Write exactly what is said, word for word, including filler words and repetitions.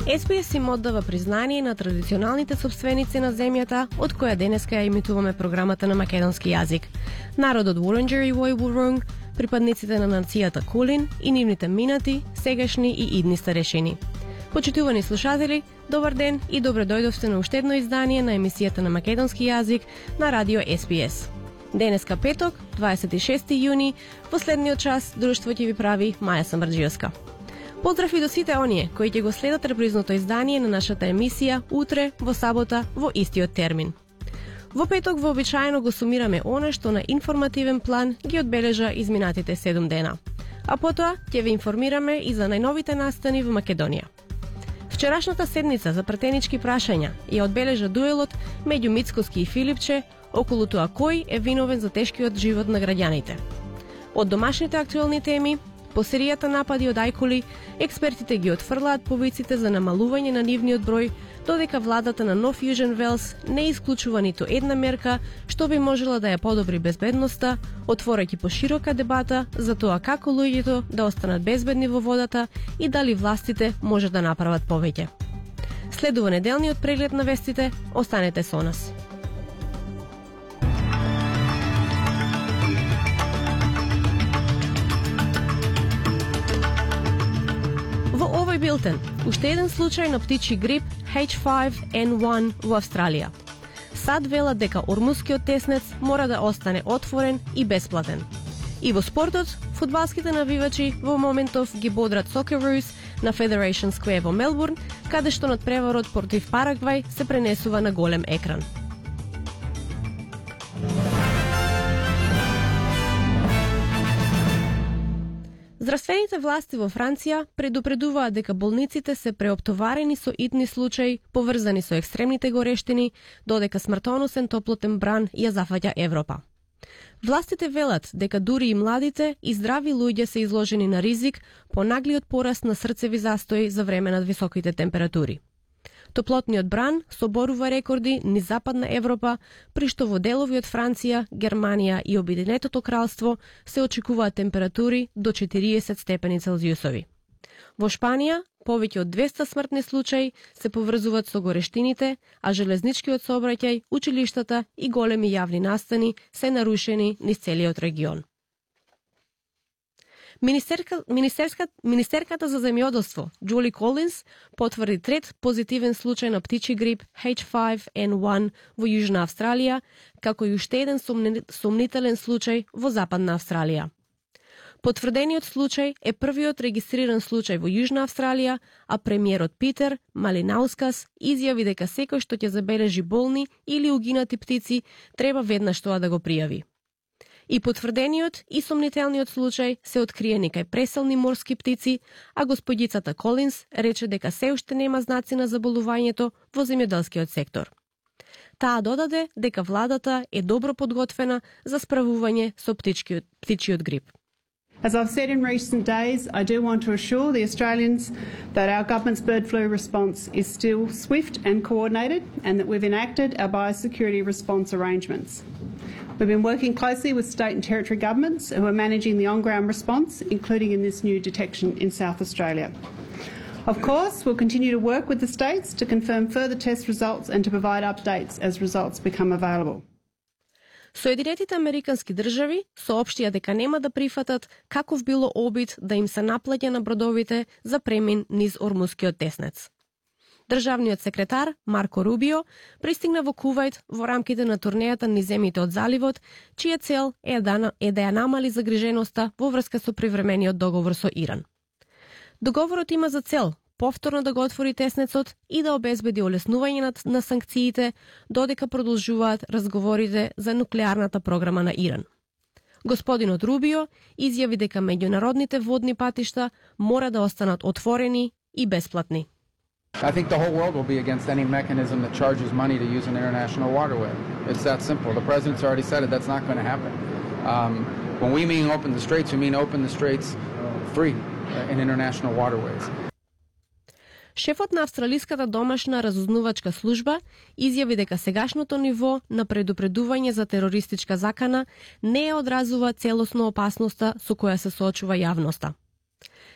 Ес Би Ес им оддава признание на традиционалните собственици на земјата, од која денеска ја имитуваме програмата на македонски јазик. Народот Вурунџери Војвурунг, припадниците на нацијата Кулин и нивните минати, сегашни и идни старешини. Почитувани слушатели, добар ден и добре дојдовте на уште едно издание на емисијата на македонски јазик на радио Ес Би Ес. Денеска петок, дваесет и шести јуни, последниот час друштво ќе ви прави Маја Самарџиевска. Поздрав и до сите оние кои ќе го следат репризното издание на нашата емисија утре, во сабота, во истиот термин. Во петок вообичаено го сумираме она што на информативен план ги одбележа изминатите седум дена. А потоа ќе ви информираме и за најновите настани во Македонија. Вчерашната седница за пратенички прашања ја одбележа дуелот меѓу Мицкоски и Филипче околу тоа кој е виновен за тешкиот живот на граѓаните. Од домашните актуелни теми, по серијата напади од ајкули, експертите ги отфрлаат повиците за намалување на нивниот број, додека владата на Нов Јужен Велс не исклучува ниту една мерка што би можела да ја подобри безбедноста, отворајќи поширока дебата за тоа како луѓето да останат безбедни во водата и дали властите може да направат повеќе. Следува неделниот преглед на вестите, останете со нас. Во овој билтен, уште еден случај на птичи грип Еич фајв ен еден во Австралија. САД велат дека ормускиот теснец мора да остане отворен и бесплатен. И во спортот, фудбалските навивачи во моментов ги бодрат Socceroos на Federation Square во Мелбурн, каде што надпреварот против Парагвај се пренесува на голем екран. Здравствените власти во Франција предупредуваат дека болниците се преоптоварени со итни случаи поврзани со екстремните горештини, додека смртоносен топлотен бран ја зафаќа Европа. Властите велат дека дури и младите и здрави луѓе се изложени на ризик по наглиот пораст на срцеви застои за време на високите температури. Топлотниот бран соборува рекорди низ Западна Европа, при што во делови од Франција, Германија и Обединетото кралство се очекуваат температури до четириесет степени Целзиусови. Во Шпанија, повеќе од двеста смртни случаи се поврзуваат со горештините, а железничкиот сообраќај, училиштата и големи јавни настани се нарушени низ целиот регион. Министерка, министерска, Министерката за земјоделство Џули Колинс потврди трет позитивен случај на птичи грип Еич фајв ен еден во Јужна Австралија, како и уште еден сомнителен случај во Западна Австралија. Потврдениот случај е првиот регистриран случај во Јужна Австралија, а премиерот Питер Малинаускас изјави дека секој што ќе забележи болни или угинати птици треба веднаш тоа да го пријави. И потврдениот и сомнителниот случај се откриени кај преселни морски птици, а господјицата Колинс рече дека се уште нема знаци на заболувањето во земјоделскиот сектор. Таа додаде дека владата е добро подготвена за справување со птичкиот, птичиот грип. As I've said in recent days, I do want to assure the Australians that our government's bird flu response is still swift and coordinated, and that we've enacted our biosecurity response arrangements. We've been working closely with state and territory governments who are managing the on-ground response, including in this new detection in South Australia. Of course, we'll continue to work with the states to confirm further test results and to provide updates as results become available. Соединетите Американски држави соопштија дека нема да прифатат каков било обид да им се наплаќа на бродовите за премин низ Ормускиот теснец. Државниот секретар Марко Рубио пристигна во Кувајт во рамките на турнејата низ земјите од заливот, чија цел е да, е да ја намали загриженоста во врска со привремениот договор со Иран. Договорот има за цел повторно да го отвори теснецот и да обезбеди олеснување на, на санкциите, додека продолжуваат разговорите за нуклеарната програма на Иран. Господинот Рубио изјави дека меѓународните водни патишта мора да останат отворени и бесплатни. I think the whole world will be against any mechanism that charges money to use an international waterway. It's that simple. The president's already said it. That's not going to happen. Um, when we mean open the straits, we mean open the straits free in international waterways. Шефот на Австралиската домашна разузнавачка служба изјави дека сегашното ниво на предупредување за терористичка закана не одразува целосно опасноста со која се соочува јавноста.